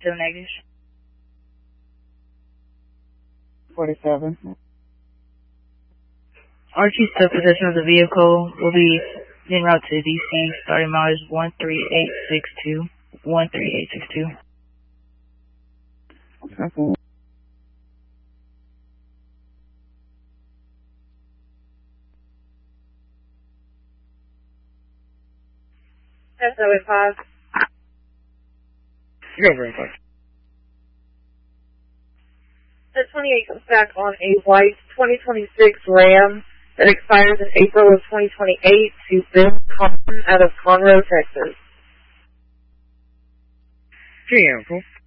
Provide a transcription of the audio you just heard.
Still negative. 47. Archie still possession of the vehicle will be en route to DC, starting mileage 13862. 13862. Okay. SO5. You're very close. The 28 comes back on a white 2026 Ram that expires in April of 2028 to Ben Conn out of Conroe, Texas. 3 Cool.